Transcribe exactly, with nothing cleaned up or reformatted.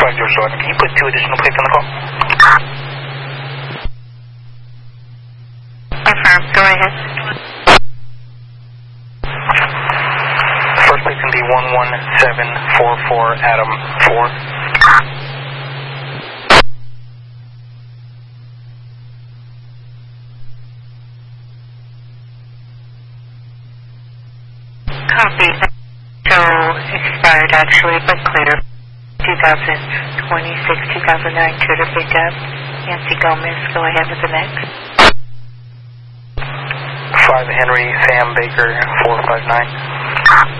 five zero eleven. Can you put two additional plates on the call? Affirm. Go ahead. First place can be one one seven four four Adam four. Copy. So expired actually, but clear. two thousand twenty-six, two thousand nine, clear to pick up. Nancy Gomez, go ahead with the next. five Henry Sam Baker four five nine.